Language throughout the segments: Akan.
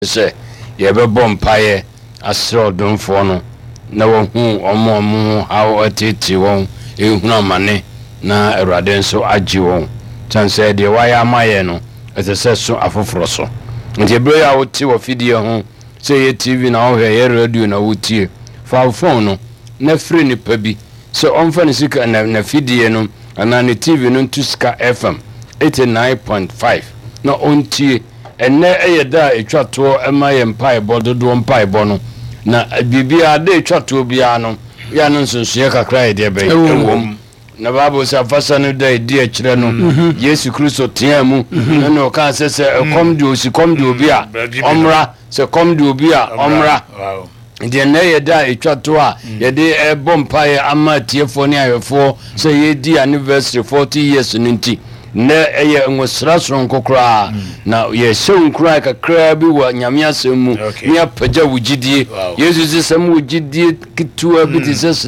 say yɛbɛbɔ mpaeɛ asrɛ ɔdomfoɔ no na wɔhu ɔmo how atete wɔn ehunu amane na Awurade nso agye wɔn tan sɛ deɛ wayɛ amayɛ no ɛsɛ sɛ so afoforo so nti ebere a wote wɔ fidie ho sɛ yɛ TV na wohwɛ yɛ radio na wotie fa phone no na free nipa bi sɛ ɔmfa ne sika na fidie no ana ne TV no ntu sika FM 89.5 na ontie enne eyeda etwa to ema ye mpaebɔ dodo mpaebɔ no na bibia de etwa to bia no ya no nsonsoye kakra ye de be ewom na Bible say afasa no da edi a kire no Yesu Kristo tia mu na no ka se kom de osi kom de obi a omra se kom de obi a omra de na ye da etwa to a ye de bompae ama tiefo ne ayefo se ye di anniversary 40 years ninti na eye nwosra soronko kra na ye seun kra kakra bi wa nyame asemu ni apagya wugidie Yesu sesem wugidie kitua bi ti se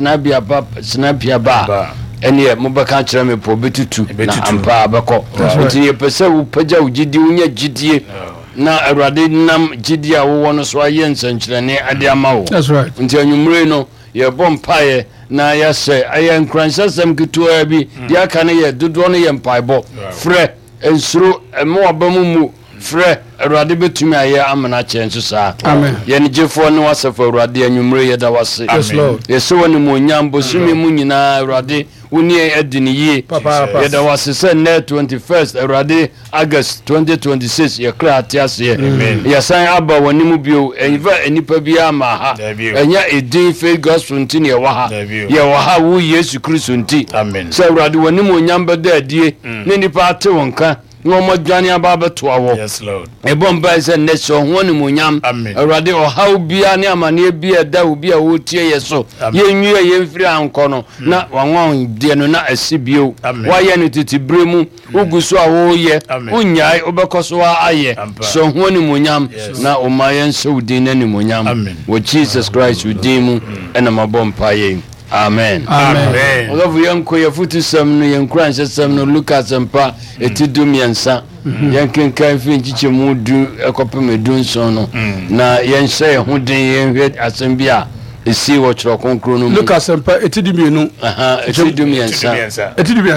snapia ba ene mobaka kira me po betutu na ampa abako nti ye pese wo pagya wugidie unya gidie na Awurade nam gidie a wo no so aye nsankyerene ade ama wo nti anwumre no ye bompae na ya say ayen kransasem kitua bi dia ka ne ye dodo no ye mpaebo frɛ ensuro emo abamu mu frɛ Awurade betumi aye amana kyenso saa ye ne jefo ne wasafo Awurade anwumre ye da wase ye so woni mo nyambo sumi mu nyina Awurade woni edini yi ye da wase se ne 21st Awurade August 2026 ye kra atiase ye san aba woni mu bio enva enipa bia ma ha enya edin faith gospel ntini ye wa ha ye wa ha wo Yesu Kristo nti se Awurade woni mo nyamba da adie ne nipa ate wonka no mo dwane aba to awo yes Lord e bomba se ne so ho ne mo nyam Awurade o ha bia ne amane bia da wo bia wo tie ye so ye nwie ye mfiri anko no na wanwon de no na asibio wa ye no titibre mu uguso a wo ye unyai obekoso aye so ho ne mo nyam na o mayen so din ne mo nyam wo Jesus Christ udimu ena mabompa ye Amen. Amen. Ogavu yanko ya futu sam no yankura nsesam no Lucas mpa etidum yansa yankenkan fi nchiche mu du ekopem du nson no na yenhye ho den yenhwe asem bia esi wo kyerɛ konkro no Lucas mpa etidum enu etidum yansa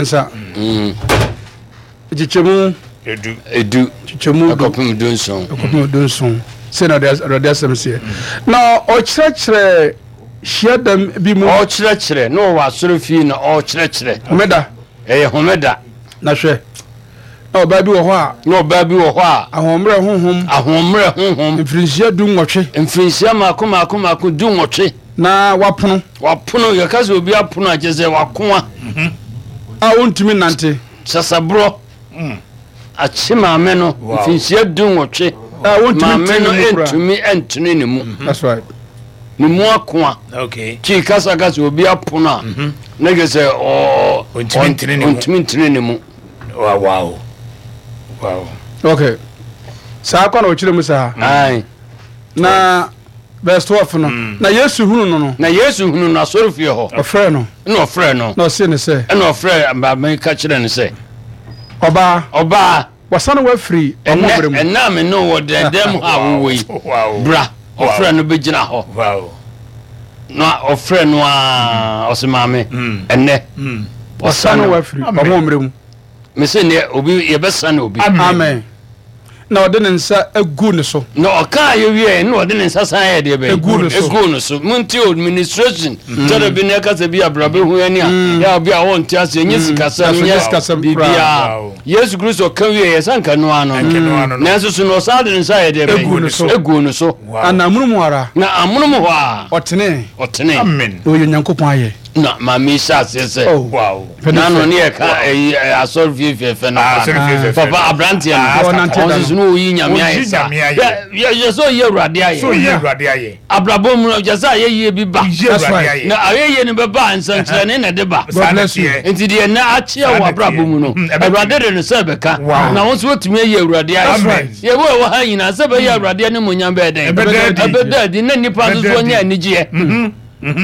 echichemu edu chichemu ekopem du nson se na de asem se na o kyerɛkyerɛ Shadam bi mu o kyerɛkyerɛ no wa soro fi na o kyerɛkyerɛ homeda homeda na hwɛ na oba bi wɔ hɔ a ahomre honhom mfirinhyia du nwɔtwe mfirinhyia mako du nwɔtwe na wapono yɛ kase obi apono a kyerɛ wakoa a wontumi nante sasabro achima me no mfirinhyia du nwɔtwe a wontumi no entumi ne mu that's right ni mu akoa chi kasa obi apono a na gese ontimi ne mu wow okay saa kwa na ochire mu saa ai na verse 12 no na Yesu hunu no asɔre fie hɔ ɔfrɛ no na ɔse ne sɛ ɛna ɔfrɛ mbaba ka kyerɛ ne sɛ ɔbaa wasane wafiri ɔmɔbrɛ mu ɛna me no wɔ dɛdɛm ha wo yi bra ɔfrɛ no bɛgyina hɔ na ɔfrɛ no a ɔsemaame ɛnɛ wasane wafiri ɔmɔbrɛ mu me se ne obi yɛbɛsane obi amen na ɔde ne nsa agu ne so na ɔka yɛwie na ɔde ne nsa san yɛ deɛ bɛ egu no so munti administration tɛrɛ bi na kasa bi abrabe hu ani a ya bi a wɔn ti ase nye sikasɛm bibia Yesu Kristo ka wie yɛ sanka no ano na nso so no sa de ne nsa yɛ deɛ bɛ egu no so anamunum hɔ a ɔtene amen oyɛ Nyankopɔn ayɛ na mami shase wow na no ne ka asor fiefie na papa abrantie no yi nyame ayesa ye so ye Awurade aye abrabom no jesa ye bi ba na ayeye ne be ba nsankyere ne de ba enti de na achia wa abrabom no Awurade de ne se beka na won so otumi ye Awurade aye ye wo ha nyina se be ye Awurade ne monyam be den ebeda di na nipa so nya anigye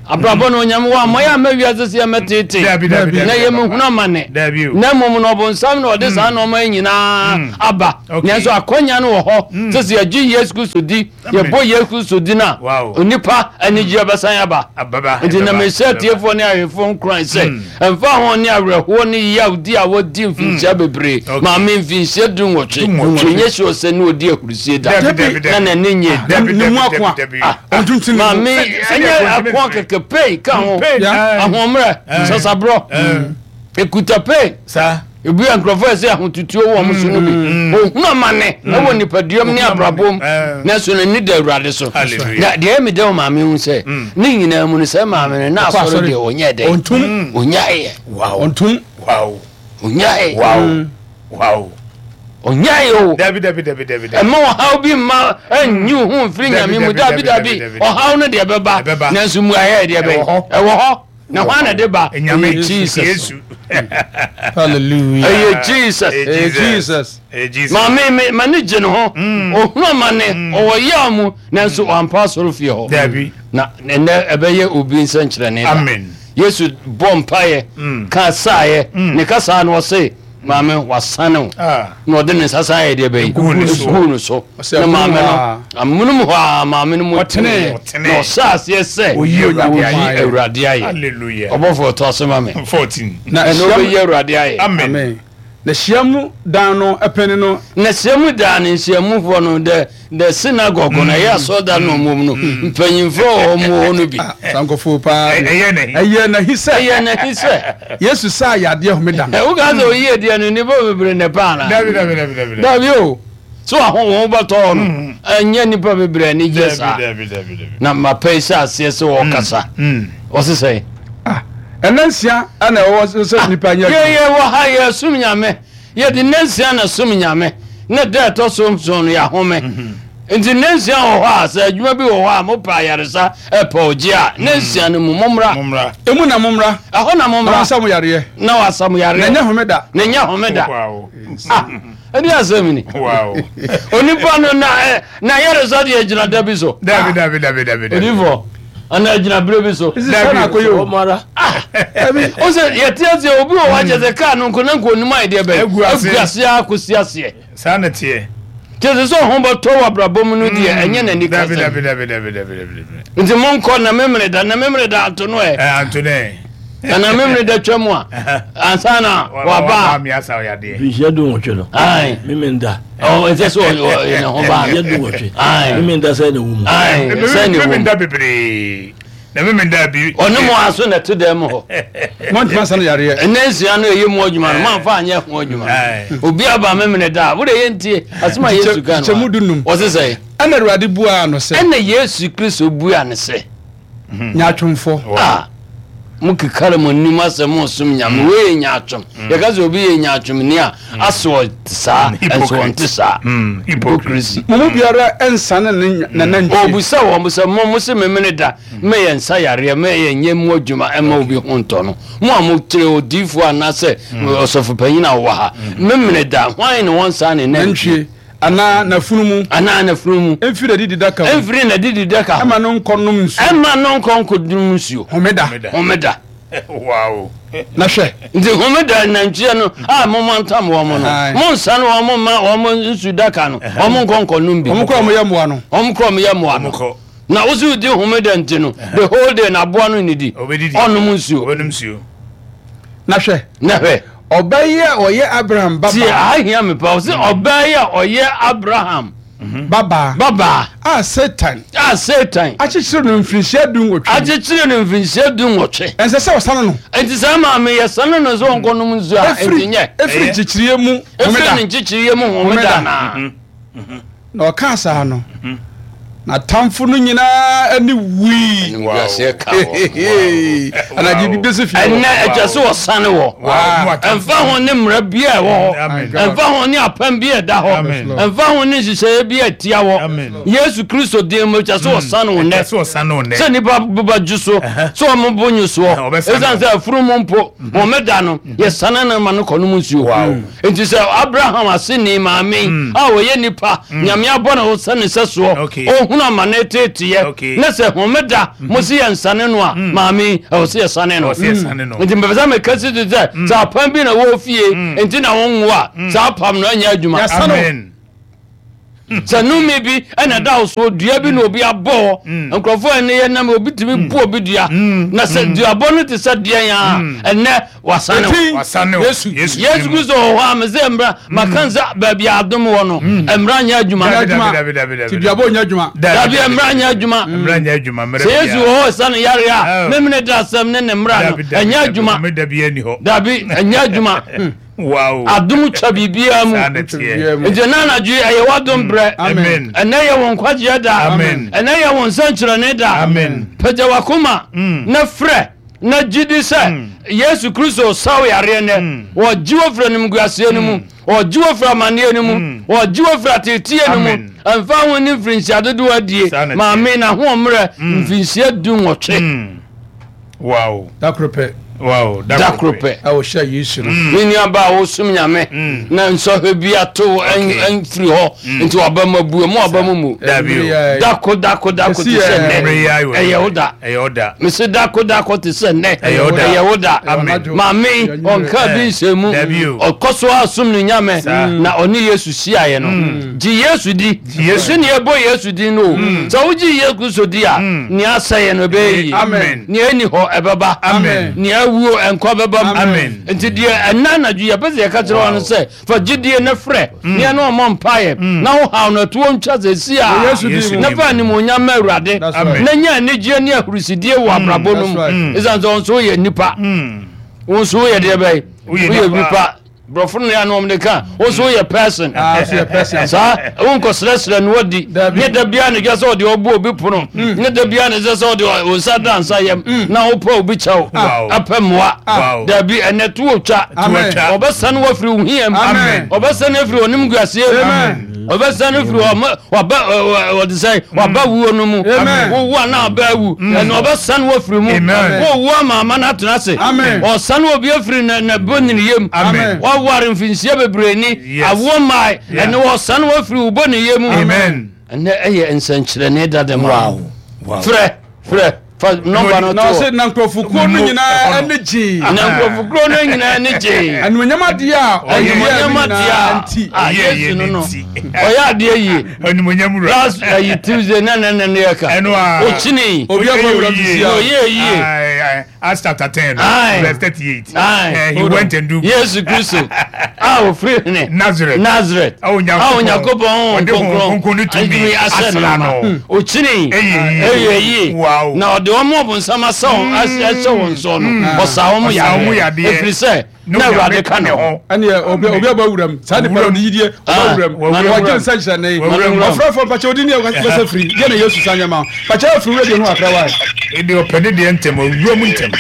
abrabo no nyam wa moya mawiase se metete na yemhuna mane na mom no bonsam na ode sa no ma nyina aba nso akonya no wo ho sese agi Yesu Kristo di ye bo Yesu Kristo di na onipa anigi abasan aba nti na me setiefo ne ahefo nkran se emfa ho ne awreho ne yawdi awodi mfinsia bebre ma me mfinsia du nwotwe Yesu se ne odi ahurusie da na nenye ne mu akwa ontuntin ma me enye akwa kekepe ka ho ahomre sasabro ekuta pe sa ebi ankrofo se ahotutuo wo mso no bi ohuna mane na wo nipaduam ne abrabom na so ne da awurade so na de emi de ma me hu se ne nyina mu ne se ma me na asoro de onye de ontum onyae ontum onyae onyae o David ema wo haw bi ma anyu hu mfiri nyame mu David o haw no de beba na so mu aye de be e wo ho na hwana de ba Jesus hallelujah Jesus mame mane gene ho ohuna mane o yamu na so ampa soro fie ho na ebeye obi nsankyere ne amen Yesu bompaye ka saaye ne ka saa no se mame wasane no de ne sasa ye de be gunu so na mame no amunum ho mame no motene no sase ese oyi Awurade aye hallelujah obofo to so mame 14 na no be Awurade aye amen na hyiamu dan no epene no na hyiamu dan ne hyiamu fo no de synagogue na ya so da no mom no mpanyimfo o mo no bi sankofo pa eye na hise Yesu sa yade homeda u ga zo yi de no ni bo bebre ne pa na David o so ahon ba to no anya ni pa bebre ni jesa na mapesa ase wo kasa o se say enansia ana wo se nipa nya ye wo ha ye sum nyame ye de nansia na sum nyame na de to sum no ya home nti nansia wo ha sa adwuma bi wo ha mo pa yaresa epa ogia nansia no momra emu na momra aho na momra wasam yare na wasam yare na nya homeda wow eni asemini wow onipa no na yaresa de agina dabi so David onivo ana agina brebi so sana koyo mara o se yetiaze obi o waje ze ka no nkona nkonima ide be aguase akosiase sana tie keze so homba to wabrabom no die enye na ni ka David nti monko na memre da antono Antone na memre da twemu a ansana waba mi asa ya de bishia do wotwe ai memenda ese so ene homba ya do wotwe ai memenda sai na wumu ai sai ni memenda bebre na memenda bi onu mo aso na to dem ho montima sana yare enensia no yemu adwuma no man fa anye ho adwuma obi aba memre da wo de yentie asema Yesu kan chemudunum o se say ana Awurade bua no se ene Yesu Kristo bua ne se nyaatwomfo mukikare mo nima se mo sum nyam we nyaatwom ye gaze obi ye nyaatwom ni a aso sa enso onte sa hypocrisy mo biara ensane na nantwi obusa wo musa mo se memene da me ye nsa yare me ye nyem adwuma ema obi honto no mo amotire odifu anase osofu panyina wo ha memene da hwan ne won sa ne nantwi ana na funumu enfire didi daka ama no nkonnom nsuo homeda wow na hwe ndi homeda na nchia no mo mantam wo mo no mo nsa no wo mo nsu daka no wo mo nkonnom bi wo kro mo yamoa no na usu di homeda nti no the whole day na boa no nidi onum nsuo na hwe Obaye oye Abraham baba. Ti ahia me pa o se obaye oye Abraham baba. Satan. Achichire no mfinhia du nwotwe. Ense se osano no. Enti se ma me ye sano no so nkonom nzu a entinye. Efiri chichiriye mu. Efiri chichiriye mu homeda na. Na okasa no. Na tamfu no nyina ani wi ngase ka ana gibi besefi ana ejase wo sane wo enfa ho ne mra bia wo enfa ho ne apam bia da ho enfa ho ne sise bia tia wo Yesu Kristo de mo ejase wo sane wo ne se ni baba juso so mo bonyu so ezan se afuru mo mpo mo meda no ye sane na ma no kono mu nsuo enti se Abraham asini maame a wo ye nipa nyame abona wo sane se so hunu amane tete na se homeda mo se yansane no a maami o se yasane no nti mbeza me kasi de za pam bi na wo fie nti na wo nwo a za pam no anya adwuma amen sanumi bi ana da so dua bi na obi abo nkrofo ene ye na obi timi bu obi dua na se dua bo no te se dua ya ene wasane Yesu Kristo ho amze mbra makanza baby adom wo no emra nya adwuma ti dua bo nya adwuma dabi emra nya adwuma Yesu ho sane yare a memne da sam ne mra no anya adwuma dabi anya adwuma wow adum cha bibia mu ejena na ju ayewadom bre amen ene ye won kwaje da amen ene ye won sanchirane da amen peja wakoma na frɛ na gidi sɛ Yesu Kristo saw yare ne wo jiwo frɛ nim guase ne mu wo jiwo frɛ amane ne mu wo jiwo frɛ tetie ne mu amfa ho ne frinsia dodo adie ma me na ho mmerɛ mfinsia du nwɔtwe wow dakrope wow dakrope awo sha Yesu no ni aba wo sum nyame na nso hwe ato en free ho nti waba mabu mu waba mu dako ti se ne eyoda me se dako ti se ne eyoda ma me onka bi se mu okoso asum ni nyame na oni Yesu siaye no ji Yesu di Yesu ni ebo Yesu di no so uji Yesu di a ni asaye no be yi amen ni eni ho ebeba amen ni wuo enko bebam amen nti de enana ju ya pese ya ka kire won se fa gidie ne frɛ ne no mo mpaye na ho haw no to ntwa ze sia na fa ni mo nya mawurade na nya ne gie ne ahurusidie wo abrabo no mu izan zo so ye nipa won so ye de bai wo ye nipa brofo no ya no me ka wo so ye person so ye person sa won ko sresre no wodi ne da bia ne gese odi obo obi puno ne da bia ne gese odi o sa dansa yem na wo pa obi chaw apemwa da bi enetu otwa obesan wo firi uhiem obesan afiri onim guase obesan afiri waba wodi say waba wuo no mu wo na ba wu na obesan wo firi mu wo wo mama na tena se o san obi afiri na bonin yem waware mfinsia bebreni awo mai ene wo san wo firi uboni yemu amen ene eye ensankyere ne dadem wow frɛ number no to na se nankofukuo no nyina ene ji nankofukuo no nyina ene ji anuonyama dia anuonyama dia anti Yesu no oya dia yi anuonyam ru last Tuesday na yaka ochini obi abawura bisia oye Acts chapter 10 verse 38 he went and do Yesu Kristo free ne Nazareth Nyakopon konkron tumi asana ochini wow na de omo bonsama saw asese won so no osawo mu ya efrise na urade ka no ane obi abawuram sa de paro ni yidie abawuram wa gye sanction nei ofrafo pacha odi ni e kwasa free je na Yesu sanyama pacha free radio no akra wa e de opede de ntem owuo mu ntem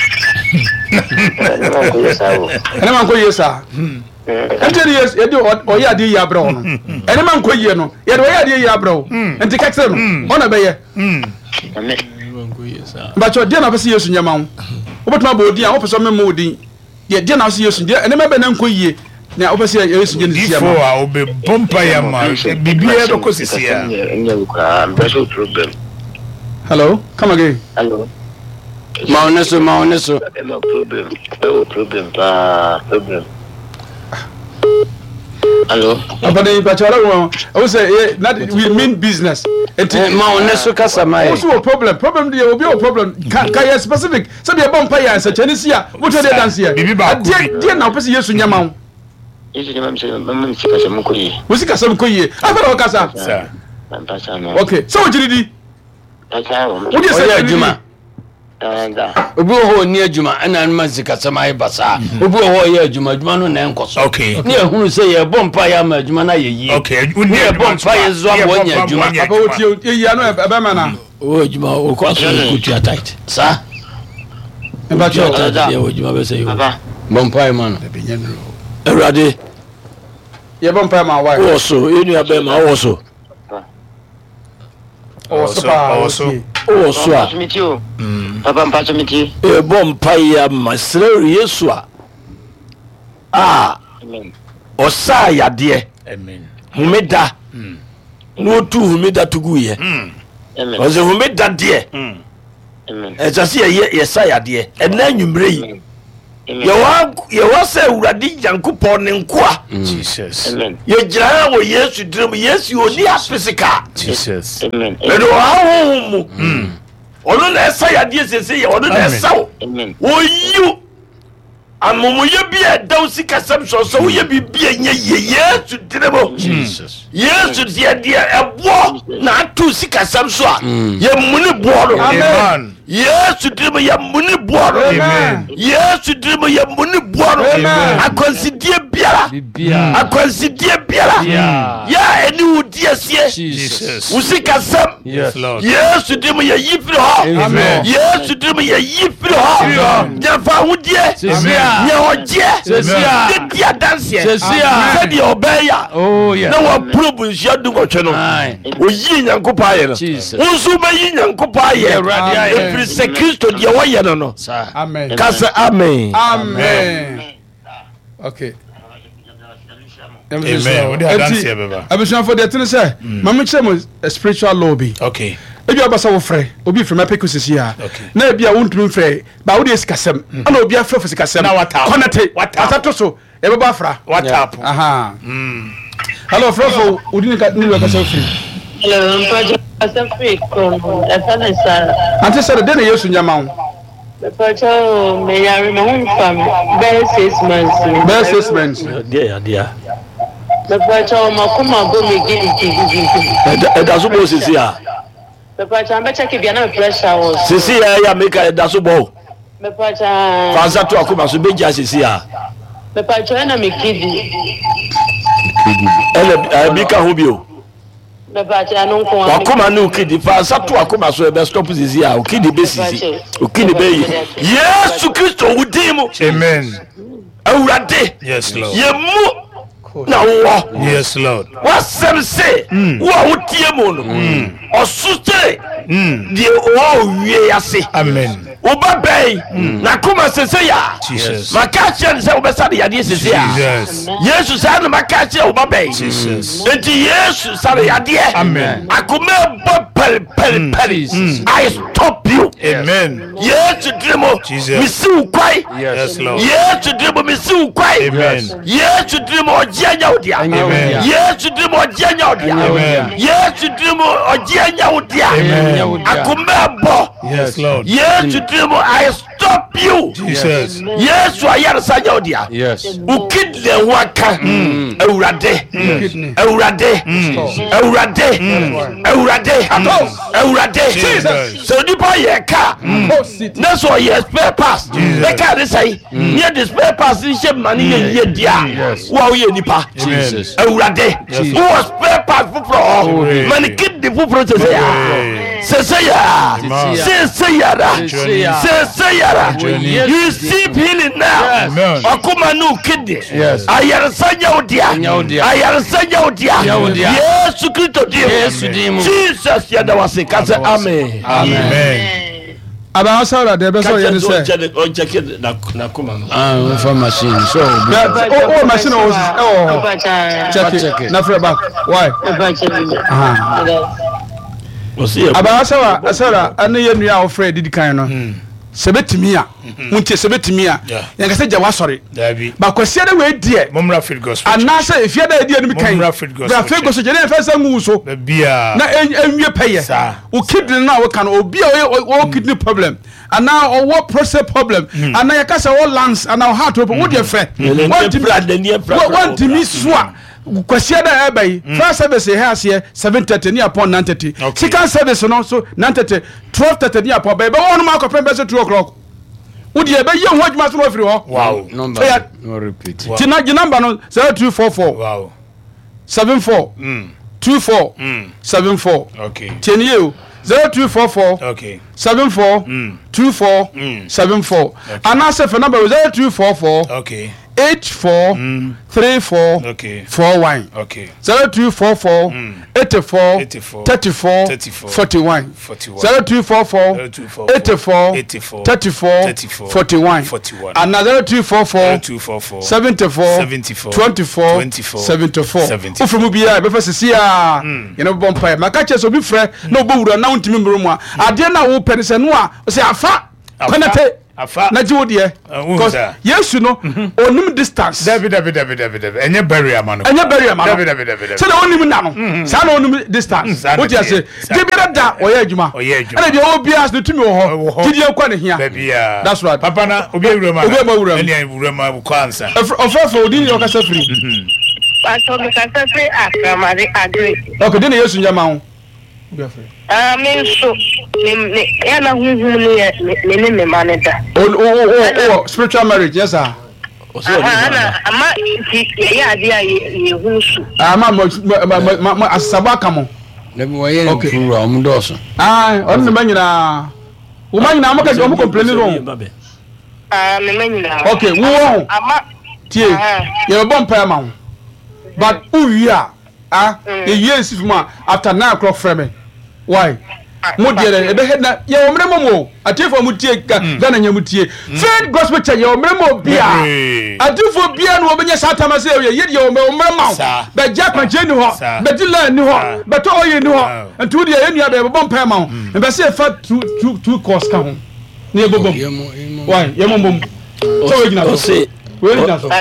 ene man ko Yesa ente de Yesu e de oya de ya bro no ene man ko yie no ye de oya de ya bro ente kakse no ona be ye bacho de na pese Yesu nyama wo obetuma ba odi a wo pese memo odi de na pese Yesu de ene mebe na nko yie na wo pese Yesu je ni sia ma before obe bompa ya ma bibia do ko sisia hello come again hello Mauneso problem hello abade bachara wo I say we mean business Mauneso kasama what's your problem dey obi o problem ka ya specific so dey bompa ya se chanisia what dey dance here dey na pese Yesu nyama wo Yesu nyama mse sika sem ko yi wo sika sem ko yi afara o kasa sir okay so jiridi wo dey say adwuma obi ho ni adwuma ana ma sika sem ai basa obi ho ye adwuma no na enkoso okay ni ehunu se ye bompa ya ma adwuma na ye yi okay ni ye bompa ye zo abo nya adwuma apa wo ti ye ya no ebe ma na o adwuma o ko so ku tu tight sa e ba cho ye adwuma be se yo bompa ye man Erade ye bompa ma wa wo so enu abe ma wo so so papa mpacho miti e bompa ya masre Yesu amen osa yade amen humeda no tu humida tugu ye ose humida de ejase ye saya de ena nwumre yi ye wa se urade Yankopon ne nkoa Jesus ye gira wo Yesu dirim Yesu oni apesika Jesus amen edo awu ono na saya de sese ye ono na sawo wo yu amumu ye bia daw sika samso so ye bibia nye Yesu dirim Jesus Yesu de ebo na atu sika samso a ye muni booro amen Yesu dirim ye muni booro amen Yesu dirim ye muni booro akonsidie biara akonsidie biara ya eni udie sie Jesus usika sam yes Lord Yesu dirim ye yifiri ho amen Yesu dirim ye yifiri ho ya fa hudie ya oje de dia dance se de obeya oh yeah na wa probu nsia du kotwe no oyi Nyankopon aye no unsu ba yi Nyankopon aye every Kristo de wo ye no amen kasa amen okay amen we dey dance here baba abusuan for the thing say mama chem spiritual lobby okay ebi abasa wo frɛ obi frɛ mapeku sisi a na ebi a wontumi frɛ ba wo de sikasɛm ana obi afrɛ fo sikasɛm na wata atato so e beba afra WhatsApp aha hello frofo udini ka ni ka se free hello mpaje asa free kon afana sara ante sara de na Yesu nyama wo mpaje me yare me hon fam be 6 months dia mpaje makoma bo me gidi da so bo sisi a mpaje ambe check bia na pressure was sisi ya make da so bo mpaje fanza to akoma so beja sisi a mpaje na me gidi ele bika ho bio mpaje anu ko akoma no kidi fanza to akoma so be stop sisi a o kidi be sisi o kidi be Yesu Kristo udimu amen awurade yes Lord yemu na wo yes Lord wasem se wo wotie mu no osute de wo wie yase amen oba bay na kuma sese ya Jesus makache se obesa de yade sese ya Jesus Yesu sa na makache oba bay Jesus enti Yesu sa de yade amen akuma pel I stop you amen Yesu drimo Jesus misiu kwai yes Lord Yesu drimo misiu kwai amen Yesu drimo ojianya odia amen Yesu drimo ojianya odia amen Yesu drimo ojianya odia amen akuma bo yes Lord Yesu drimo I stop you Jesus Yesu ayar sanya odia yes ukidle waka awurade so nipa ye ka na so ye spare pass the car dey say near the spare pass in shape man ye dia wo ye nipa Jesus awurade who was spare pass fufro man kid the fufro say ya you see healing now akuma no kid ayar sanya odia Yesu Kristo dim Jesus ya da wase ka say amen aba sara de be so ye say o check na kuma we for machine so oh machine check na free back why aba sara ane ye nua o free didi kan no sebetimi a muntie sebetimi a yanka se jawa sori ba kwase de we die momra fit gospel anasa efia da die no bi kan momra fit gospel da fit gospel je na fa sa ngu so bia na enwie peye o kidney na we kan obi o kidney problem ana o what prostate problem ana yaka se o lungs ana o heart problem wo de fe what timi soa kwase da ebai first service here ase 7:30 ni upon 9:30 second service no so 9:30 12:30 ni upon be won ma ko pen be so 2 o'clock wo de be ye ho adwuma so no afiri ho wow number no repeat tina gi number no 0244 wow 74 24 74 okay tieni you 0244 okay 74 24 74 and answer for number 0244 okay 8434 Okay. 41. Okay. 0244 84 34 41. 0244 84 34 41. Another 0244 74 24 74. Ufrumu biya be fasisi a ye no bompa maka che so bi frɛ na obowura na wontimi mbro mu a ade na wo pɛ se no a se afa kwanate na ji wo de because yesu no onim distance David enye barrier man so na onim na no sa na onim distance what you say give me that oya adwuma ana de obias no tumi wo ho gidi akwa ne hia that's right papa na obi ewura eni ewura ma ko ansa ofafo odi yo kasa free Pastor me kasa free akramade agree okay de yesu nyama ho obi afre me so me yana huhu ne maneda oh spiritual marriage yes sir ama ya ade ye husu ama asaba kamo na bi waye ne furu am doso on ne manyina wo manyina am ka jo mo complain ro me manyina okay wo ama tie ye bo mpa ma wo but uwia the years from after 9 o'clock frame why mo dire e be head na ye omre momo atifo mu tie Ghana nya mu tie faith gospel church ye omre mo bia atifo bia no obenya satama se ye ye omre ma be ja kwanje ni ho be dila ni ho be to oye ni ho ntu de ye nua be bo mpa ma ho be se fa two course ka ho ni e bobom why ye momom so we gina so we gina so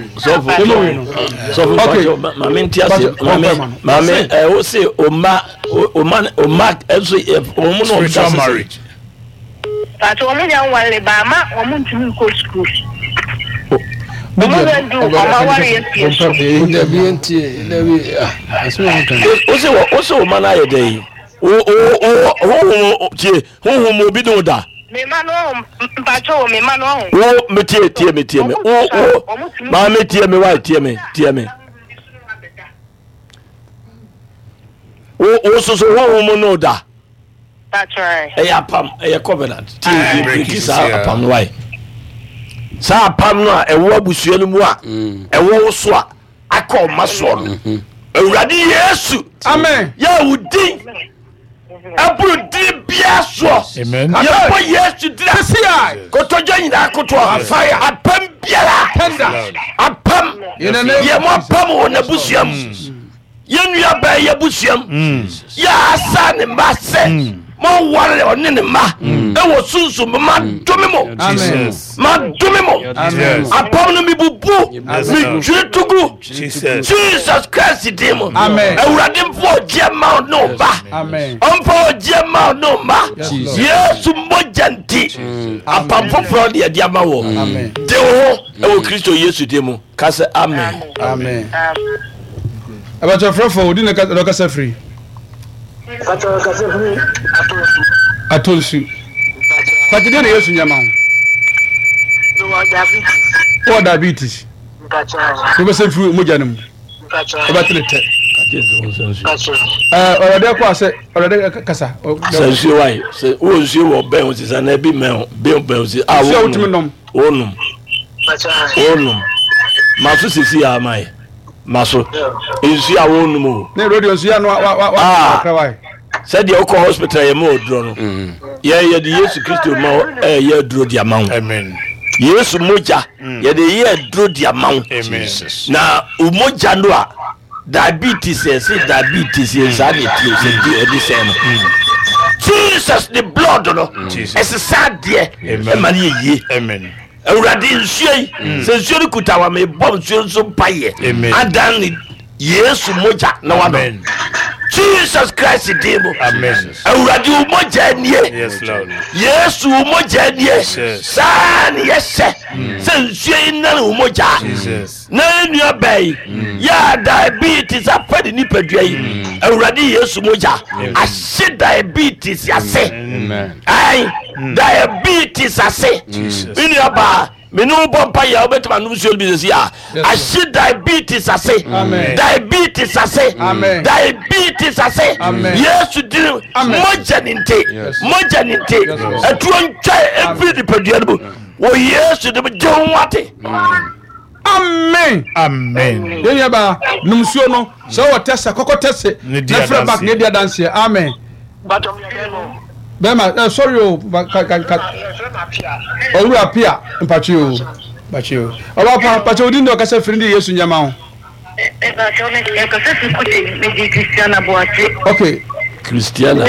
okay mame ntiase mame o se o ma eso o mu no marriage but o mu yan wale ba ma o mu ntumi ko school o mu ndu o ma wale yes da bienti da bi aso an kan o se o ma na ye dey o tie ho mo bi do da me mano mpacho me mano wo me tie me o ma me tie me wa tie me o so wo mo no da that's right e apam e covenant tie kisa apam why sa apam no a e wo abusua no mu a e wo so a akọ maso no awurade yesu amen ya wudi aburu di bia so amen ya po yesu dira sia kotojo nyina koto fire apam biara tender apam ye mo apam wona busuam ye nua ba ye busuam ya asa ne mbase mo wale oni ne ma e wo sunsu ma domi mo Jesus ma domi mo apam no mi bubu mi jutugu Jesus Christ demo amen awurade mfo jema no ba amen omfo jema no ma Yesu mojanti apam foforo de dia ma wo amen de wo e wo Kristo Yesu demo ka se amen amen about your friend for odi na kasa free atolsu but de na yesu nyama ho diabetes ko be se free mo janum o ba trete already ko ase already kasa sensu why se o nsu wo ben o ti sa na bi men ben o ti a wo onum maso sisi ya mai maso nsu a wo onum o na radio nsu ya no wa krawai said the oko hospital ye mo dro no ye de Yesu Kristo ma ye dro dia ma amen Yesu moja ye de ye dro dia ma amen na umoja no a diabetes ye zani ti se di se no Jesus the blood no es sad de e ma ye amen awurade nsuai se nsuo kuta wa me bom nsuo so paye adan Yesu moja na wa amen Jesus Christ demo amen awurade umoja nie yes Lord Yesu umoja nie san yese sensuai na umoja na nua bai ya diabetes afadi ni padua yi awurade Yesu moja ahye diabetes yase amen ai diabetes ase nua ba menu bompa ya obetuma no suel business ya ahye diabetes ase diabetes ase diabetes ase Yesu di moja ninte atuo ntwa every dipadua no wo Yesu de jonwate Amen. Amen. Yenya ba numsuo no so wo tese kokko tese na fra back ne dia dance. Amen. Bema sorry o owu apia mpachi o. Oba pa odi ndo kasa frindi Yesu nyama ho. Okay. Christiana.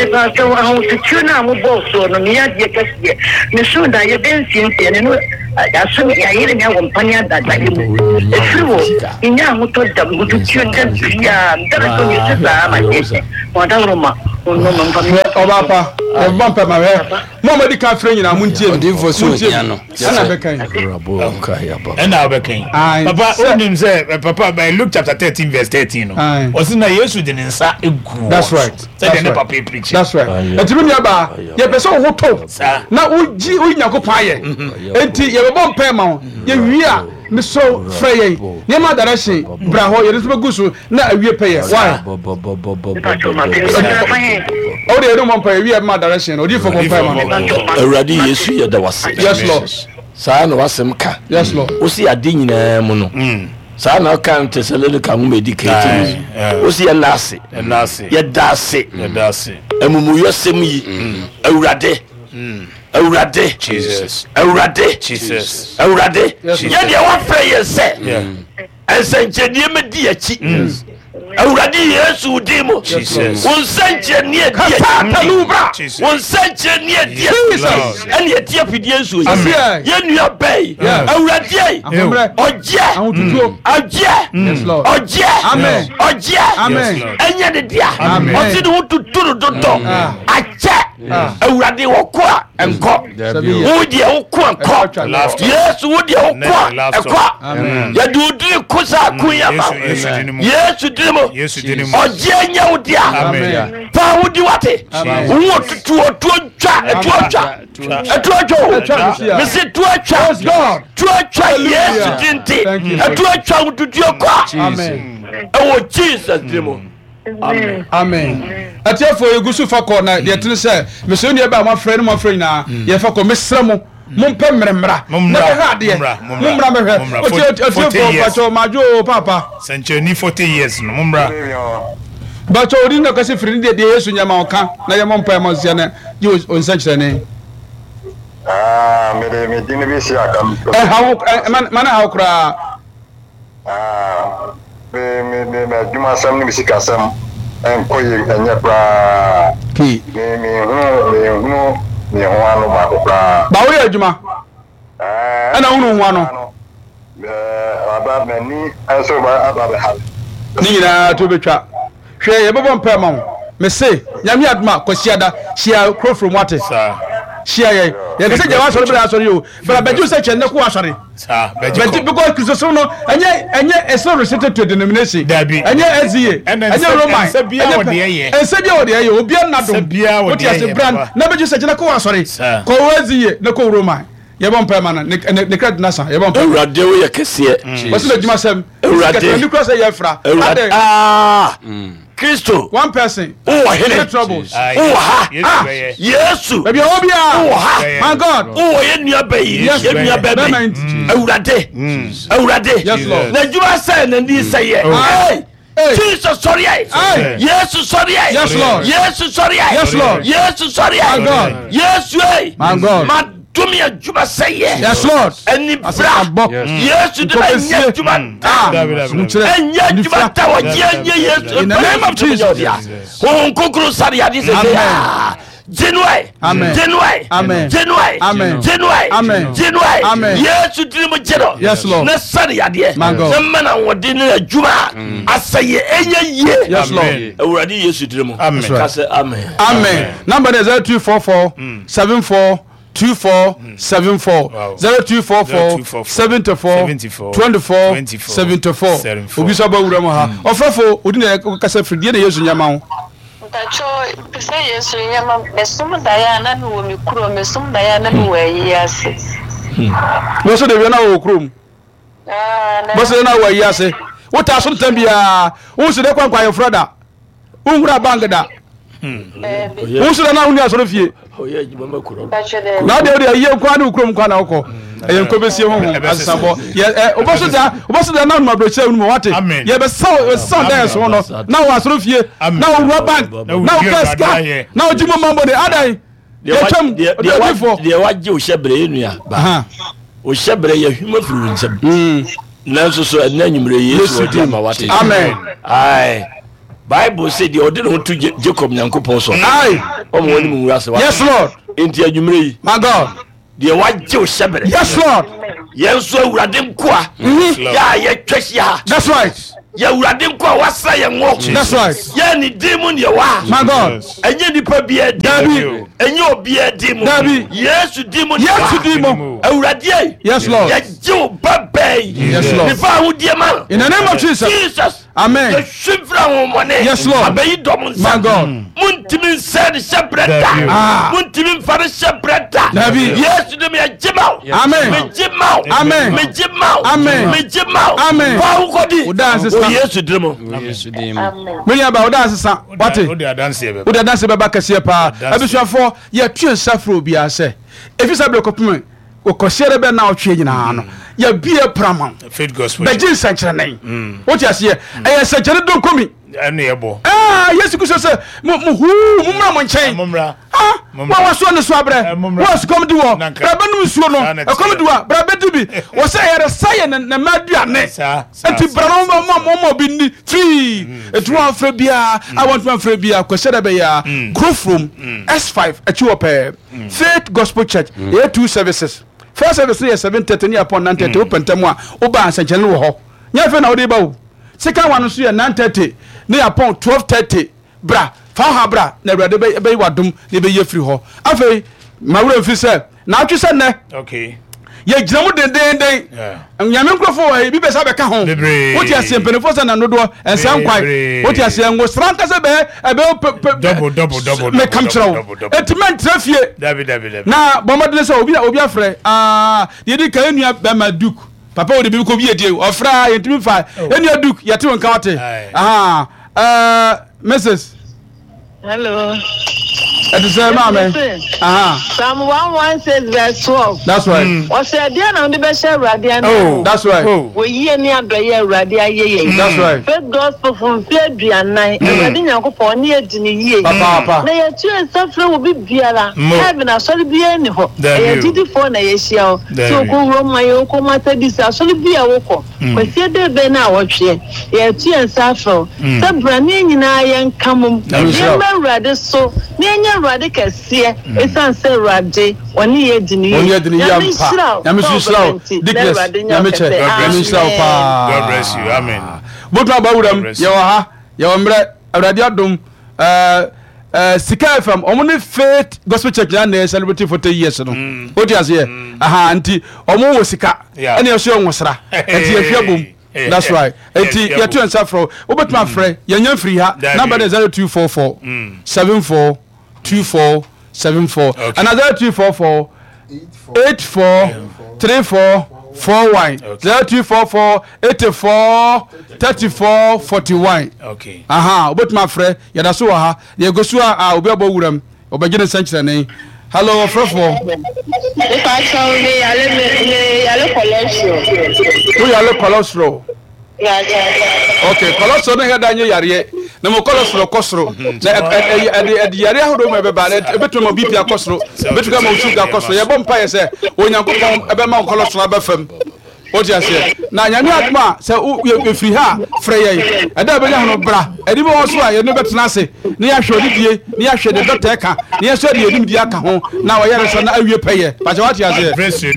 Obapa, bumper my hair. Mama di ka frɛ nyina muntie. Ana bekan. And now bekan. Papa, onim say Papa by Luke chapter 13 verse 13 no. Osina Yesu de nsa egu. That's right. Say the papa preach. That's right. Etimi nya ba, ye person ho to. Na uji Nyankopon aye. Enti ye bɔ mpa ma wo. Ye wi a me so frɛ ye. Ye ma direction bra ho ye so gusu na awie pɛ ye. Why? Oh, they don't want to we have my direction. Or do you for already Yesu ya da wase. Yes, Lord. Sa na wasem ka. Yes, Lord. O si ade nyina mu no. Sa na kan Thessalonica mu medicate. O si ya nase. Ya dase. Emumu yosem yi. Awurade. Awurade. Jesus. Awurade. Jesus. Awurade. Ya de wa frɛ ye se. Ensanchenie me di achi. Awurade Yesu dimo. Jesus. Wonsanchenie di achi. Wonsanchenie di achi. Ene etia pidie nso yi. Ye nua bai. Awurade. Oje. Yes, Lord. Oje. Amen. Oje. Amen. Enye de dia. Osi de wututuru dodo. Ache. Awurade wokwa enko. Wo de wokwa enko. Yesu wo de wokwa enko. Ya dudu kusa kunya ma. Yesu dimo. Oje nya wo dia. Pa wo di wate. Wo tutu twa. Mesi twa. Yesu dinti. Twa wututu kwa. Amen. Oh Jesus dimo. Amen. Atiafo egusu fakọ na de tene se me so ne ba ma frɛ no ma frɛ na ye fakọ mesrɛ mo mompɛ mmeremra na be ha de mommra me hwɛ atiafo facho majo papa Century 40 years no mommra bacho odi na kasi frɛ de Yesu nyama oka na ye mompɛ mo sia na ye onsa kyerɛ ne me dine bi si akam mana ha kura me juma sam ni bisika sam en koyi enya pra ki me hu anu ma ko pra ba wo ye adwuma ana hunu hu anu aba me ni aso ba aba be ha ni nyina to betwa hwe ye bobon pa ma me se nyame aduma kwasiada hia krofrom wate hia ye kase jawa sori bra sori o bra beju se chenne ko asori beju because kristo no enye eso received to denomination enye ezie enye roman ensebia wo de ye obi anadom wo ti ase brand na beju se chenne ko asori ko ezie na ko roman ye bon pa ma na ne credit na sa ye bon pa Awurade wo ye kese wasi na juma sem Awurade ni cross ye fra Christo one person oh hele troubles oh Yesu baby obia oh my God oh ye nua bayi ye nua baby Awurade na juma say na ndi say hey Jesus sorry Yesu sorry yes Lord Yesu sorry yes Lord Yesu sorry my God Yesu my God Tumi ya juma say yes Lord eni bra Yesu de enya juma enya juma ta wa Yesu in the name of Jesus on kokro sari adi se January amen Yesu de mo jero yes Lord na sari adi na mana wodi na juma asaye enya ye yes Lord Awurade Yesu de mo amen number is 0244 74 2474 0244 74 24 74 obi so ba wura mo ha ofrafo odi na kasa fridi na Yesu nyama ho tacho pese Yesu nyama mesum daya na mi wo mi kuro mesum daya na mi wo yi ase mo so de wi na wo kuro mo so na wo yi ase wo ta so tambia wo so de kwankwa ye froda wo ngura bangda wo so na hu ni asoro fie oye juma makuro na de ye kwa na ukrom kwa na uko yen ko be sie ho asabo ye oboso da na no broche no wate ye be so da so no na wa soro fie na wo bank na wo keska na wo jimo mambo de adai ye twam de waje o shebre enua ba o shebre ye huma furu nsem nanso so na nyumre Yesu odi ma wate amen ai Bible say the order to Jacob Nyankopon so ai o mo ni mu wase wa yes Lord enti anyumre yi my God de waje o shebre yes Lord yenso awurade nkoa ya ye twehia that's right ya awurade nkoa wasa ye ngo that's right ya ni demon ye wa my God enye nipa bia David enye obi demon David Yesu demon awurade yes Lord ya jiw babay yes Lord nipa hu diema in the name of Jesus amen the shifra wo mone yes Lord abayi dom my God muntimi said shebreda muntimi fare shebreda Yesu dem ya jimao amen me jimao amen me jimao amen me jimao amen fa hu kodi Yesu demo me ya ba oda sesa wate oda dance be ba kase pa abisuafo ye tue safro bia se efisa ble kopum okosiere be na otwe nyina no ya bie prama faith gospel bejin sankire nan what you see e sankire don komi ene yebo Yesu kuso se mu mumra mo nchen wa waso ne so abre wa so kom di wo brabe no nsuo no e kom di wa brabe di bi wo se yere saye na maduane enti brano mo bi ni free etu afre bia I want to afre bia kwese be ya grow from S5 achi wo pe Faith Gospel Church e two services first service is 7:30 upon 9:30 open time a oba ansanchele wo ho nya fe na wo dey ba wo second one so 9:30 ne upon 12:30 bra fa ha bra na awurade be wadom ne be ye free ho afei mawura mfi se na atwe se ne okay ye ginamu den nyame nkrofo wa bi be sa be ka ho woti ase mpenefo se na nodo ensan kwai woti ase ngo stranka se be double me kam chirawo etiment trafie david na bomodle se obi afre ye di ka enua be ma duke papa wo de bi ko bi edie ofra ye ntimi fa enua duke ye te wonka wate Mrs. Hello. That is mama. Psalm 116 verse 12. That's right. O se dia na ndi be share radio na. Oh, that's right. We ye ni adoye radio ye. That's right. Faith gospel from fear duanan. Awurade Nyankopon ne edini ye. Papa. Na ye tu ensafre wo bibiara. Heaven asori bia ni ho. E didi fo na ye hia o. So ko Roma ye ko mata dis asori bia wo ko. Kwese de be na wo hwe. Ye tu ensafre. Se brane nyina ye nkamum. Ye ma awurade so. Ne Rade kese esanse rade oni edini yampa yamishrao dikles yamiche yamishrao pa God bless you amen botu abawuram yawa mbre awrade adom Sika FM omuni Faith Gospel Church na celebrate 40 years no odi ase anti omo wo sika ene yeso nwosra enti afia bom that's right enti yetu ensafro obetuma frɛ yenya free ha number 0244 74 2474 another 244 84 34 41 0244 84 34 41 okay obetuma frɛ yada so ha ye gosu a obi abo wuram obagene sankire ne hello frofo if I saw me yale cholesterol we yale cholesterol okay cholesterol ne heda nye yare na mo cholesterol kosoro na yare ahodo mo beba na betuma BP akosoro betuka mo sugar akosoro ye bom paye se onyankopon ebe ma cholesterol abafam odi ase na nyame aduma se efiri ha freye eda be nya no bra edi mo so a ye no betena ase ne ya hwe odidie ne ya hwe de doctor ka ne ya so de edim di aka ho na wo yare so na awie paye pa je wati ase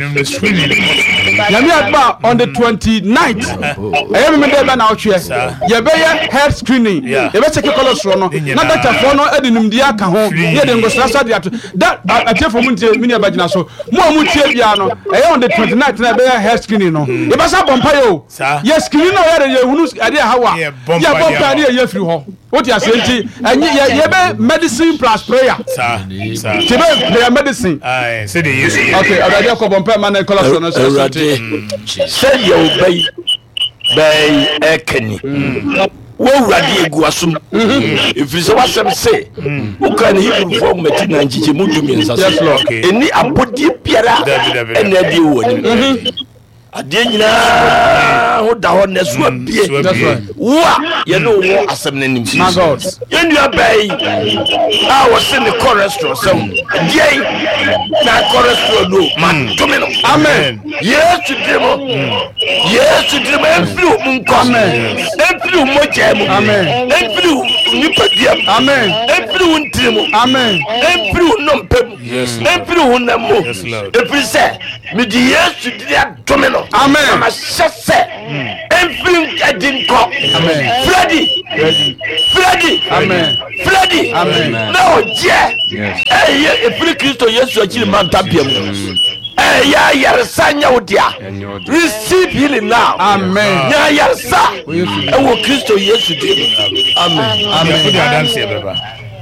nyame aduma on the 29th aye me de be na ochwe ye be ye health screening ye be check cholesterol no na doctor fo no edinum di aka ho ye de ngosra so de ato that atefo mu ntie mini abagina so mo tie bia no aye on the 29th na be ye health screening no ye basa bompa yo ye screen no yare ye hunu ade hawa ye bompa ne ye free ho what you say ye be medicine plus prayer ti be prayer medicine say the use okay already ko bompa man cholesterol no so say you obey ekeni wo wurade egu asum ifiri so wasem se wo kan Hebrew for meti na nchiche mudumi nsaso eni abodi biara ena di wo ni ade nyina ho da ho na so bie wa ye no wo asem na nim my god ye nua bai wo se ne cholesterol so die na cholesterol no man domino amen yesu demo enflu munko amen enflu mojamu amen enflu nipadiam amen enflu ntrimo amen enflu nompem enflu hunamo efrise mi di yesu dia domino amen ama sese enflu adinko amen Freddy amen Freddy amen na oje efri Kristo yesu akiri mantapiam ya yarsanya odia receive healing now amen ya yarsa ewo Kristo yesu di amen amen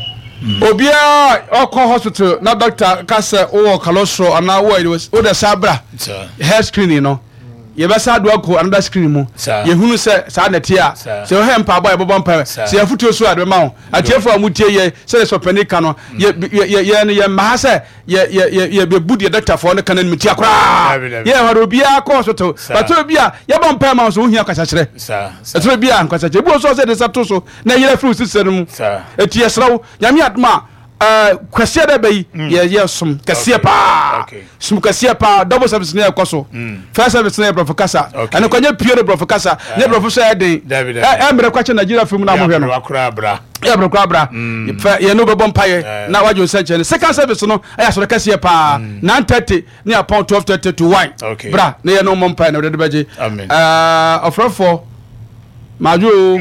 obia okọ hospital na doctor ka say o cholesterol ana o de sabra health screening no ye be sa do ko another screen mu ye hunu se sa na tia se o he mpa boy bobo mpa se ya futuo so ade ma ho atiefo amutie ye se le sopanika no ye ma se ye be budi doctor for no kan ni tia kra ye horo bia ko hospital but obia ye bon mpa ma so ohia kwasakire so bia kwasakire bu so se de sato so na ye fru sisere mu etie srawo nyame adma kwase da bai ye sum kase pa sum kase pa double service na ekoso first service na professor ana kwanya pure professor ne professor eden emre kwache Nigeria film na mo hwe no ya bra bra ye no be bompaye na wajo search second service no aya so kase pa 9:30 ni upon 12:30 to 1 bra ne ye no mo mpaye na de beje ofrofo maju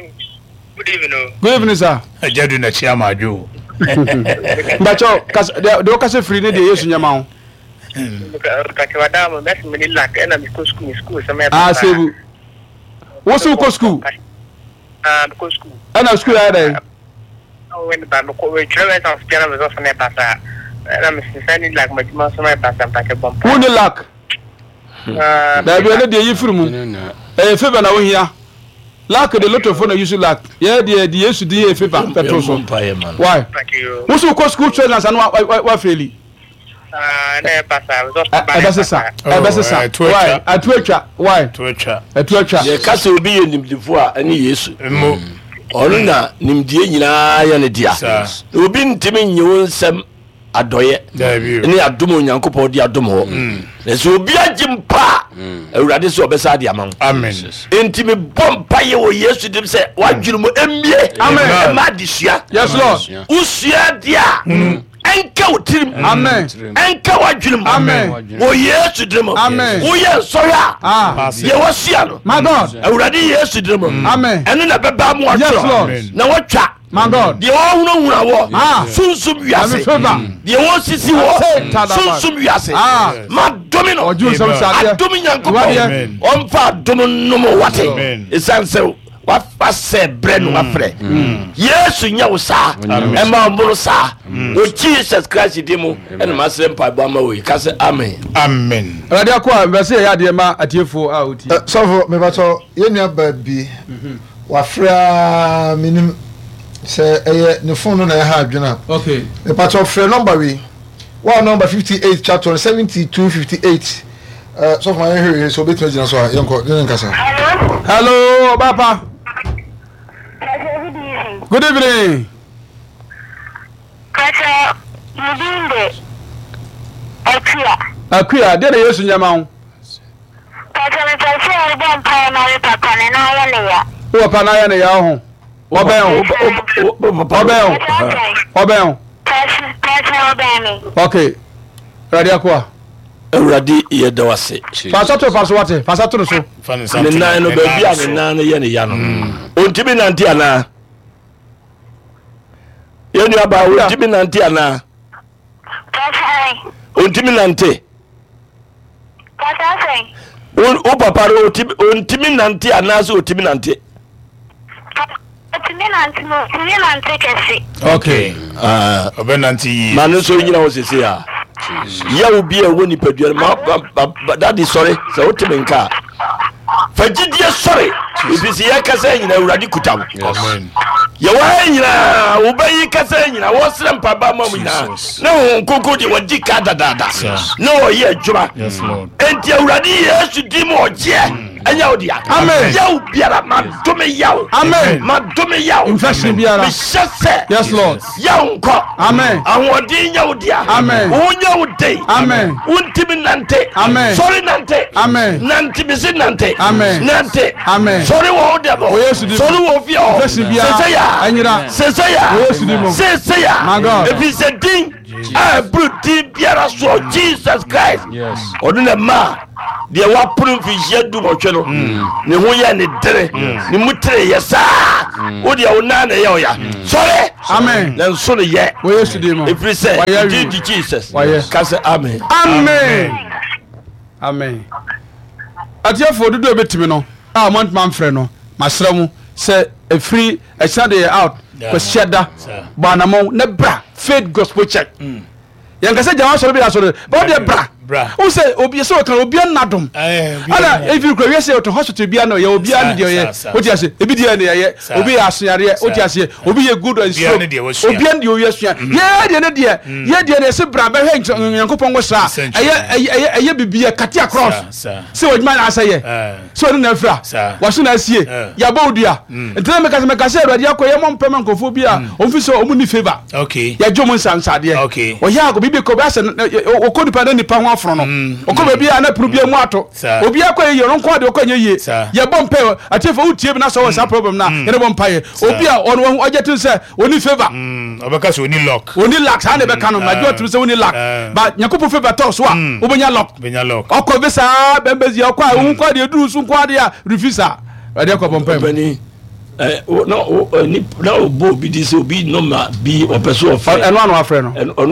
good evening sir ajadu na chia maju Bacho de okase free ne de Yesu nyama ho ka wada mo bes me lak ena mi school so me sebu wo so ko school ko school ana school ya dai when ba ko we travel to spiana me so me pasa ena mi sani lak ma ma so me pasa pa ke bom who the lak da bi ele de yifuru mu feba na wo hia lak de lot of phone use lak yeah the Yesu di feba petrol so why wo so ko school trainers and wa faili na pasa ebesesa why atuatwa why atuatwa ye kase obi ye nimdifo a ani Yesu onu na nimdie nyina ya ne dia obi ntimi nyewo nsem adoye ni adomo nyankopɔ di adomo so obi agimpa awurade so obesa di amam amen ntimi bompa ye wo Yesu dim se wadwurumo emie amen ma disua yes lord usua dia enka utirim amen enka wadwurum amen wo Yesu dim amen wo ye soya ye wasua no my god awurade Yesu dim amen enu na beba mu atro na watwa my god de wo huna wo sunsum wiase de wo sisi wo sunsum wiase ma domino adomi nyankopo omfa domino wate esanse wa fase brenu wa frɛ Yesu nya wo sa ema mboro sa o Jesus Christ dimu ena masere mpa bo ama we ka se amen amen radio akwa mbese ya de ma atiefo a oti sofo me bato ye nua ba bi wa fra minim se eye ne phone na ya ha adwena okay me bato fra number we one number 58 chapter 7258 sofo my here so betu jina so yanko nkasa hello papa good evening Kata mudinde Akuya de Yesu nyama ho Kata me pese ari bom pa na re papa ne na ya ne ya wo pa na ya ne ya ho oben okay ready akwa Awurade ye da wase fasato faswate fasato so ne nan no ba bia ne nan no ye ne ya no ontimi nanti ana ye ni aba ontimi nanti ana ontimi nanti o papa ro ontimi nanti ana so ontimi nanti kesi okay obenanti manu so nyina wo sese ya ya obi e woni padua ma that is sorry so otime nka fagidie sorry If you kasa nyina urade kutam. Ye wa nyina wo bayi kasa nyina wo srem pa ba mam nyina. Na wo nkoko de wadi ka dada. Na wo ye adwuma. Yes Lord. Enti urade Yesu di mo oje. Anya odia. Amen. Yaw biara ma dome yaw. Amen. Ma dome yaw. Infection biara. Me shese. Yes Lord. Yaw nko. Amen. Awodi nya odia. Amen. Wonya wodei. Amen. Untimi nante. Amen. Sorry nante. Amen. Nante bisi nante. Amen. Nante. Amen. Sorry wo debo. Sorry wo fio. Sesaya. Anyira. Sesaya. Sesaya. My God. If it's a thing, I put the biara so Jesus Christ. Yes. Oduna ma. They were putting fish yet do much. No, the way and the dere, the mutre, yes, what you nana ya. Sorry, Amen. Then so yet. We used to do more. If we say, Jesus, why yes, Amen. Amen. Amen. Atia for do a bit to me no. I want man friend no. Masramu say a free a Sunday out. Kwesiada banamo ne bra faith gospel check. Yanka say jama so be asore but the bra. Who say obi so kan obi anadom. Ana if you go we say to hospital bia no ye obi an dey ye. What you say? Ebi dey na ye. Obi asuare. What you say? Obi ye good and so. Obi an dey o yesua. Ye dey na dey. Ye dey na se bra be hwe Yankopon go sa. Eye bibia kati across. Say what man answer ye. So no na fra. Waso na asie. Ya ba odua. Entina me ka say Awurade akoye mo mpema nkofo bia. Omfi so omu ni favor. Okay. Ya dwo mo nsansade. Okay. O ya go bibi ko ba se okodi pa ni pa ho afro no. Okobe bia na pro bia mu ato. Obi akoye ye ronko ade okonye ye. Ye bompe atifo utie bi na so was problem na. Ye bompa ye. Obi a ono ojetin se oni favor. Obeka so oni lock. Oni lock sa na be ka no majo tiri se oni lock. Ba Yankopon favor to so a obenya lock. Benya lock. Okobe sa bembezi okwa unko ade duru su nko ade a refuser. Ade ko bompa. No, Bobby, this will be no be a person of fire. And one of friend.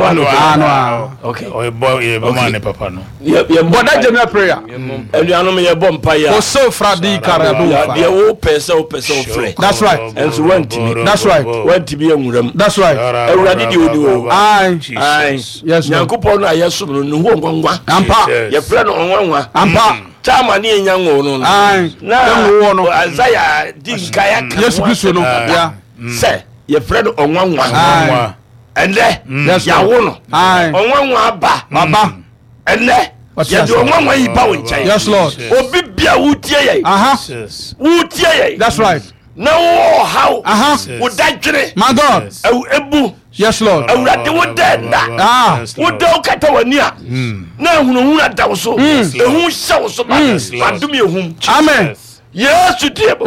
Okay. Oh, boy, man, papa. No. But that general prayer. And you know me a bumpire. Oh, so Fradi Carabu. The old person free. That's right. And so went to me. That's right. Went to be a woman. That's right. Already do. Aye. Yes, Yankopon, I assume no one. Ampa. Your friend on one. Ampa. Chama ni nyango no. Na no Isaiah din kaya. Yes Kristo no. Yeah. Say your friend onwanwa. Ende ya wo no. Onwanwa ba. Ende ya do onwanwa yi ba wo nchai. Yes Lord. Obi bia wutie ye. Wutie ye. That's right. Na wo how. Wo dadwene. My God. Ebu. Yes Lord. Awurade wo da. Wo da okata wani a. Na hunu adaw so. Ehun hyew so ba. Adum ehun. Amen. Yesu diebo.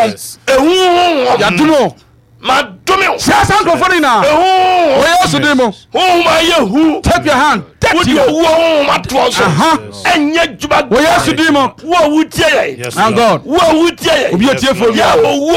Ehun. Yaduno. Madum. Sasa nkofori na. Ehun. Yesu diemo. Ma yehu. Take your hand. Take you. Wo matwo so. Enye juba. Yesu diemo. Wo wutie ye. And God. Wo wutie ye. Obi otie fo. Ya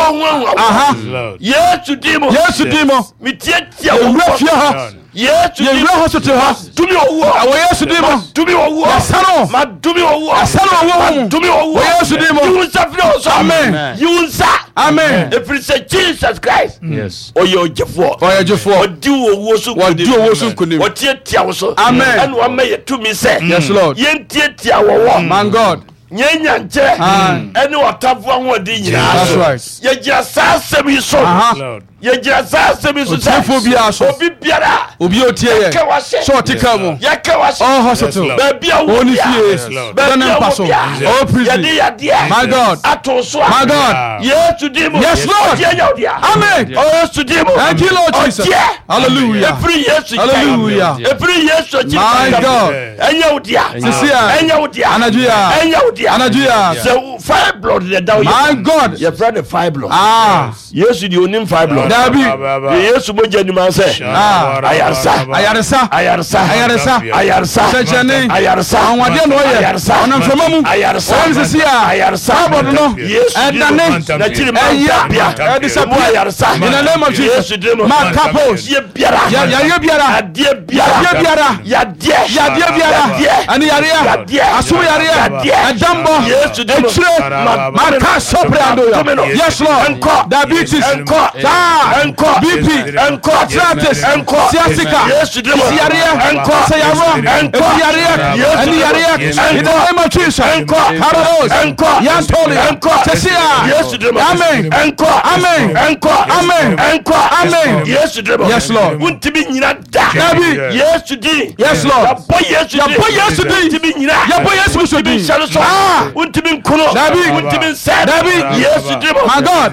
wo. Yesu diemo. Yesu diemo. Mi tie wo. Yes, you know hospital house. To me owo. Awo Yesu dimo. To me owo. Asano. Ma to me owo. Asano owo. To me owo. Yesu dimo. You suffer so. Amen. You sa. Amen. If it's a Jesus Christ. Yes. Oyo jefo. Oyo jefo. Odi owo so. Odi owo so kunim. Otie tia so. Amen. And wa me to me say. Yes Lord. Yentie tia wo. Man God. Nyenya nche ene otafo ahodi nyina. That's right. Ye gira sa semi so. Ye gira sa semi so. Obi biara. Obi otie ye. So otika mo. Ye ka wase. Oh hospital. Baby a wo. Oni fie. Bana paso. Oh prison. My God. Atoso. My God. Yes to demo. Yes Lord. Amen. Oh yes to demo. Thank you Lord Jesus. Hallelujah. Every yes to Hallelujah. Every yes to My God. Enya odia. Sisia. Enya odia. Anajuya. Enya odia. Anajuya. So fire blood the down. My God. Your brother fire blood. Yes the onim fire blood. Dabi. Yes mo jeni man say. Ayarsa. Secheni. Ayarsa. Onwade no ye. Onam femamu. Ayarsa. Ayarsa. Abod no. Yes. Edane. Na chiri man. Disappear. Ayarsa. In the name of Jesus. Ma kapos. Ye biara. Ya biara. Adie biara. Ya biara. Ya die. Ya die biara. Ani yarea. Asu yarea. Jambo. Yes, Marka Soprando. Yes, Lord. Diabetes. BP. Arthritis. Sciatica. In the name of Jesus. Carlos. Yantoli. Tesia. Amen. Amen. Yes, Lord. Yes, Lord. My God.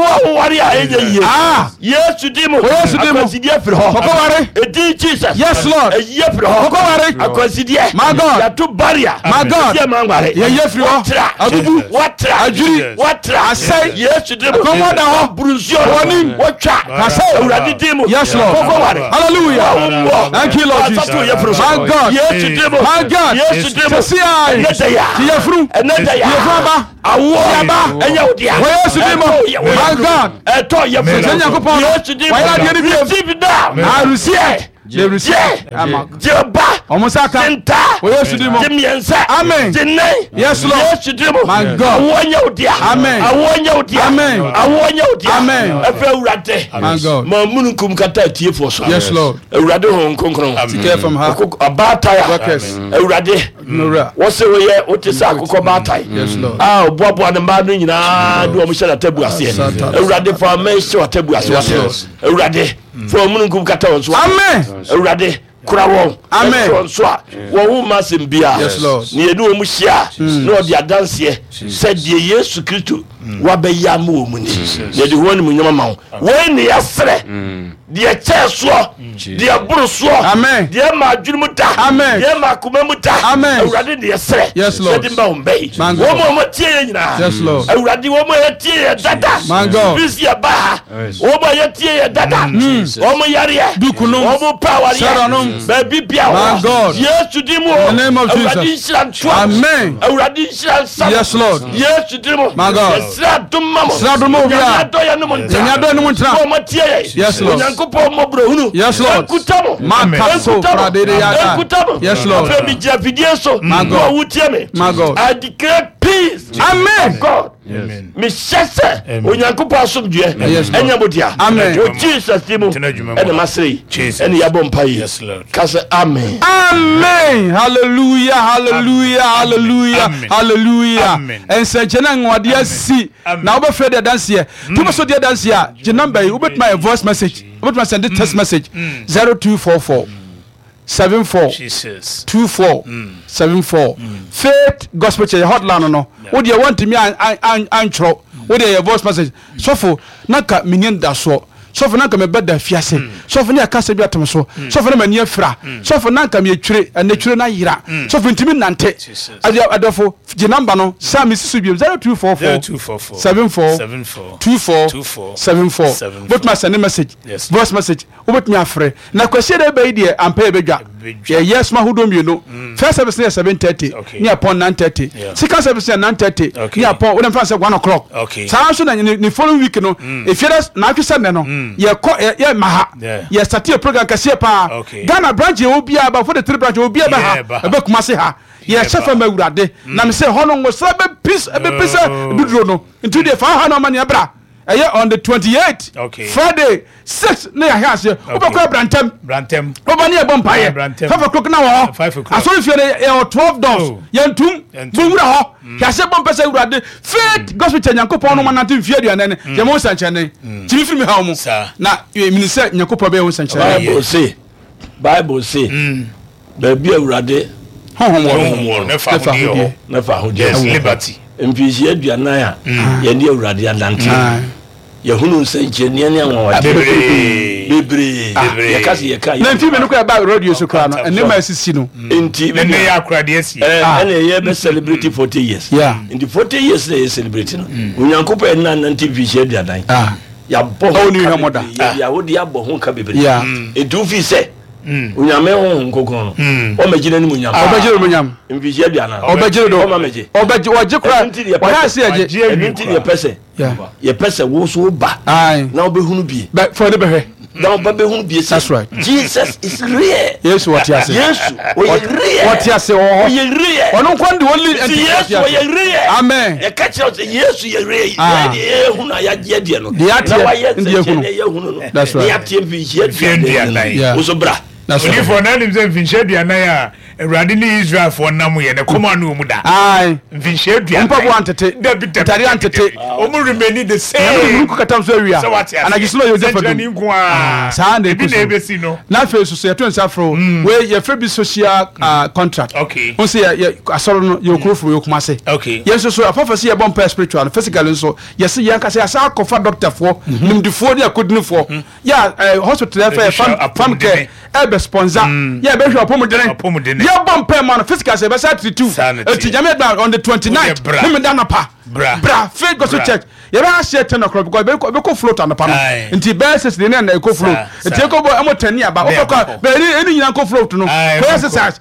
Yes, Lord. My God. My God. Yes, Lord. Hallelujah. Thank you, Lord Jesus. My God. My God. I receive. They receive. Amen. Yes, Lord. My God. Amen. My God. Yes, Lord. From her. What's the what is that? Yes, Lord. Ah, Bobo and Madu, you know, do a tabu. Ready for a measure of tabu. Ready for Munkum Kata. Amen. Ready. Amen. Wo must be yes, Lord. Near do mushia, no, the dance here said, Yes, Christo, Wabeyamu, the one Munama. When they are free, dear Cheswa, dear Bruswa, Amen, dear Majumuta, Amen, dear Makumamuta, Amen, ready, dear Sir, yes, Lord, Bay, yes, Lord, I ready one more tear, Dada, my God, Visia Baha, over your tear, Dada, Omo Yaria, Dukuno, Omo Power, Baby Pia, my God, yes, to Demo, in the name of Jesus, Amen, yes, Lord, yes, to Demo, my God, Sradumo, yes, Lord. Yes, Lord. Yes, Lord. My God. My God. I declare peace. Amen. God. Amen. Mishese. Onyankupo asomdue. Enyamodia. Amen. O Jesus name. And masri. And yabompai. Yes, Lord. Kase amen. Amen. Hallelujah. Hallelujah. Hallelujah. Hallelujah. And say jena ngwadia si. Na obe fede dance here. Tumo so dia dance here. Je number you bet my voice message. What must send the text message 0244 74 24 74 Faith Gospel Church hotline no. What do you want me antro? What do your voice message? So for naka minyan da so. So for nanka me beda fiase. So for na kasa bi atom so. So for na mani afra. So for nanka me twire na twire na yira. So for ntimi nante. Adofo je number no Sam Mississippi 0244 74 24 74. But my send message. Voice message. Obet me afre. Na kwese da be die ampa e bedwa. Yes ma hudom you know. First service na 7:30. Near upon 9:30. Second service na 9:30. Near upon when say 1 o'clock. So so na the following week no. If you na twese no. Ye maha. Ye start a program kase pa. Ghana branch e obi aba for the 3 branch obi aba ha. Ebe kumase ha. Ye chef mawurade. Na me say hono ngo sra be peace dudro no. Into the fa ha no mani abra. On the 28th, Friday, 6 near house. Over Brantem. Over near Bompire. 5 o'clock now. 5 o'clock. I saw if you're 12 doors. Yantum, Bumra, Casabon Pesa, Faith Gospel Yankopo, one until Fiadi and then Jamon Sanchane. Chief me home, sir. Now, you mean, say Yankopo Sanchane. Bible say, Baby Rade, home, never, liberty. Mpisi aduanaya ye ne awurade adanti ye hunu nsenche ne ne anwa bebre ye kasi ye kai na ntimi no kwa ba radio so kwa no ene ma asisi no enti ne ya akurade asi ene ye be celebrate 40 years in the 40 years they celebrate no onyankopɔ ena nanti mpisi aduadan ya bo ho ni homoda ya wodi abo ho ka bebre edu fi se unyame ho nkokon o magina ni munyam o bagire munyam mfiji aduana o bagire do o bagire oje kura o ha se aje enti ye pese wo so ba na obehunu bi for ne behwe na obabe hu bi. That's right. Jesus is real. Yes, what you say. Yes, we real. What you say? Oh, we real. Ono kwandi only. Yes, we real. Amen. E catch us yes, we real. Hu na ya de no. Na wa ye hu. That's right. Ya tie bi ye. Uso bra. Only for none of them Vinchedia ya Radini Israel for Namu and a command umuda. Aye, Vinchedia. Wanted it. Almost remaining the same. Look at area. So what? And I just know you're different. Sunday, now face to say to Safro, where your free social contract. Okay. Who say I saw your crew for your Kumasi. Okay. Yes, so a prophecy about spiritual and physical and so. Yes, Yanka say I saw a cover doctor for him before they couldn't for. Yeah, hospital farm care. Sponsor, yeah, be sure pomodene. Yeah, bumper man, physical say be 32. Tijame on the 29th. Him down pa. Bra, faith go to church. You don't share 10 o'clock because be go float on the panel. Until basis the na go float. Take go amo 10 year ba. Be any yan go float no. Exercise.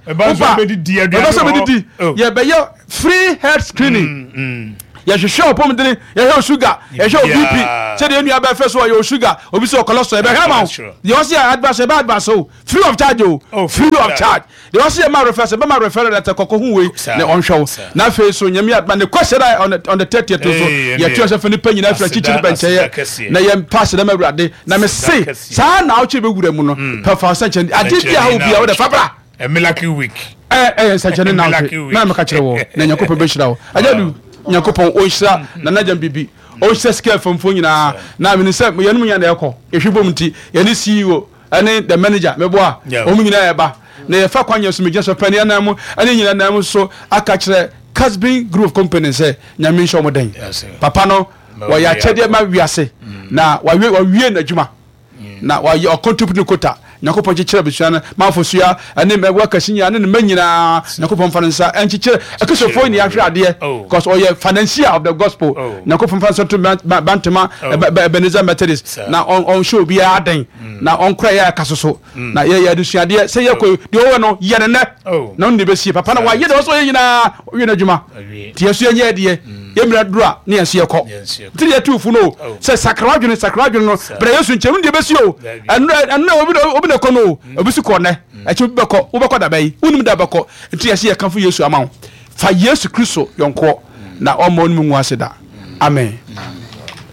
Yeah, be your free health screening. Ya show pomodene, ya show sugar, ya show BP. Say the new aba first one your sugar, obi so cholesterol e be hama. You want see advice about advice free of charge free of charge. You want see my reference, be my referral letter kokko hu we na on show. Na face so nyame advice the question on the 30th so ya choose for ni panyi na fra chichi bench ya na ya pass na mawrade na me say sa na uche be gura mu no performance change adidi a obi a wo the fabra a miracle week sachane na na me ka kire wo na nyakopɔ be hira wo ajadu nyakopɔn ohira na najam bibi ohira scale fomfo nyina na me nsɛ yɛnum nya na ɛkɔ ehwebom nti yɛne CEO ane the manager meboa omu nyina ɛba na yɛfa kwanya so megya so pani na mu ane nyina na mu so aka kire Casbin Group Company sɛ nyame nhyɛ mo den papa no wa ya kyɛde ma wiase na wa wie na dwuma na wa yɛ contribute quota nyakopɔn kyekyere bisua na mafosua ane mewa kasinya ane me nyina nyakopɔn fansa enkyekere akesofo ni ahwe ade because oye financier of the gospel nyakopɔn fansa to bantema Ebenezer Methodist na on show bi aden na on kra ya kasoso na ye adusua de se ye ko de wo no ye ne na on de besie papa na wa ye de so ye nyina wie na dwuma ti yesu nye de ye mira dura ne yesu ye ko ti ye tufu no se sakradwene no bra yesu nkyem de besie o anu obi kono obisu kone achi beko wo beko da bai unum da beko nti yesi ye kanfo Yesu ama fa Yesu Kristo yonko na omo nmu ase da amen.